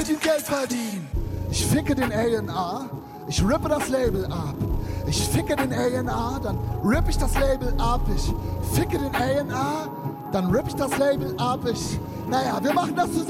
viel Geld verdienen. Ich ficke den A&R, ich rippe das Label ab. Ich ficke den A&R, dann rippe ich das Label ab. Ich ficke den A&R, dann rippe ich das Label ab. Naja, wir machen das zusammen.